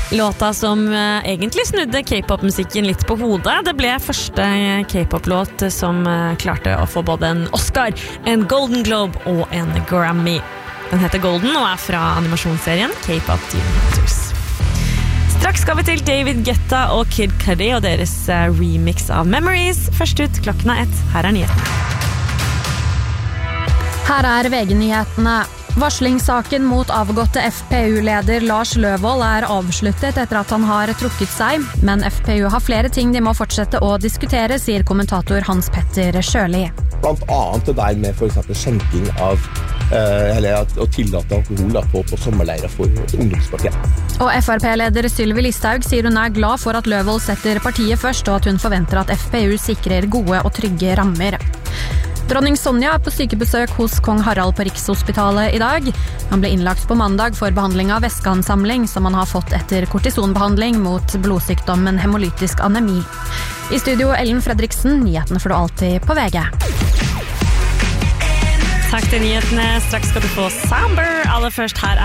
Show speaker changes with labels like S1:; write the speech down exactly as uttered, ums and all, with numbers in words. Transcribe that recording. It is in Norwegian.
S1: Låta som uh, egentlig snudde K-pop-musikken litt på hodet. Det ble første K-pop-låt som uh, klarte å få både en Oscar, en Golden Globe og en Grammy. Den heter Golden og er fra animasjonsserien K-pop Demon Hunters. Straks skal vi til David Guetta og Kid Cudi og deres uh, remix av Memories. Først ut, klokken er ett. Her er nyhetene.
S2: Her er V G-nyhetene. Varslingssaken mot avgåtte F P U-leder Lars Løvold er avsluttet etter at han har trukket seg, men F P U har flere ting de må fortsette å diskutere, sier kommentator Hans Petter Sjøli.
S3: Blant annet det der med for eksempel skjenking av, eh, eller å tillate alkohol på, på sommerleirer for ungdomspartiet.
S2: Og F R P-leder Sylvi Listhaug sier hun er glad for at Løvold setter partiet først, og at hun forventer at F P U sikrer gode og trygge rammer. Dronning Sonja er på sykebesøk hos kong Harald på Rikshospitalet i dag. Han ble innlagt på mandag for behandling av væskeansamling som han har fått etter kortisonbehandling mot blodsykdommen hemolytisk anemi. I studio Ellen Fredriksen, nyhetene får du alltid på V G.
S1: Takk til nyhetene. Straks skal du få Samber. Aller først her er